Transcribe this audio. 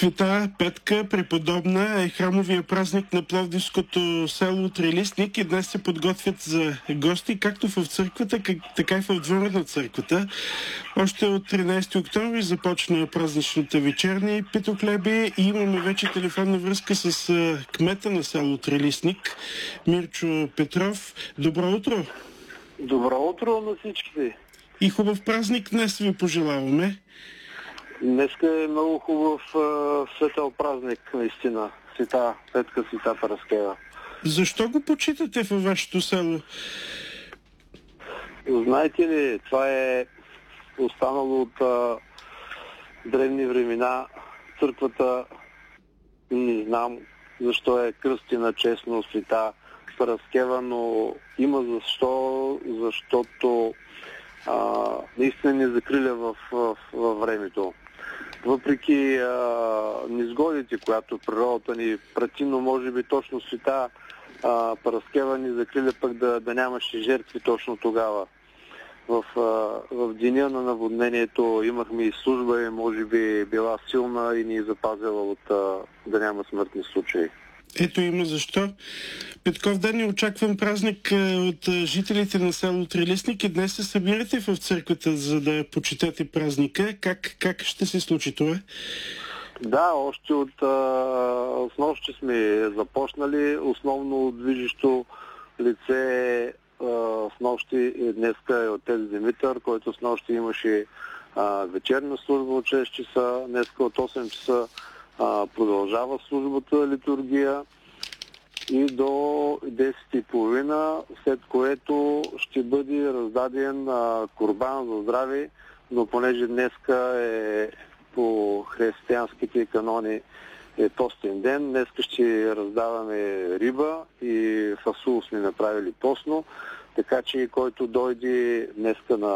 Света Петка Преподобна е храмовия празник на пловдивското село Трилистник и днес се подготвят за гости, както в църквата, така и в двора на църквата. Още от 13 октомври започна празничната вечерня и питохлеби и имаме вече телефонна връзка с кмета на село Трилистник, Мирчо Петров. Добро утро! Добро утро на всичките! И хубав празник днес ви пожелаваме. Днеска е много хубав светъл празник, наистина. Света Петка, Света Параскева. Защо го почитате във вашето село? Знаете ли, това е останало от древни времена. Църквата, не знам защо е кръстена честно Света Параскева, но има защо, защото наистина ни закриля във времето. Въпреки низгодите, която природата ни прати, но може би точно Света Параскева ни закриля пък да нямаше жертви точно тогава. В деня на наводнението имахме и служба и може би била силна и ни е запазила от да няма смъртни случаи. Ето има защо. Петков ден е очакван празник от жителите на село Трилистник и днес се събирате в църквата, за да почитате празника. Как ще се случи това? Да, още от снощи сме започнали. Основно движещо лице снощи днеска е отец Димитър, който снощи имаше вечерна служба от 6 часа. Днеска от 8 часа продължава службата литургия и до 10:30, след което ще бъде раздаден курбан за здраве, но понеже днеска е по християнските канони е постен ден, днеска ще раздаваме риба и фасул сме направили постно, така че който дойде днеска на